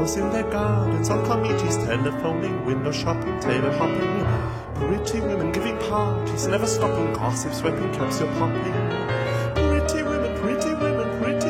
In their gardens, on committees, telephoning, window shopping, tailor hopping, pretty women giving parties, never stopping, gossip sweeping, capsule popping.